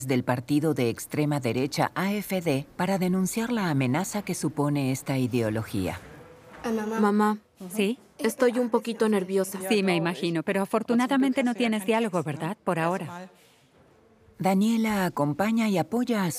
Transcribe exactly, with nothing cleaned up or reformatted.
del partido de extrema derecha A F D para denunciar la amenaza que supone esta ideología. Mamá, ¿Sí? estoy un poquito nerviosa. Sí, me imagino, pero afortunadamente no tienes diálogo, ¿verdad? Por ahora. Daniela acompaña y apoya a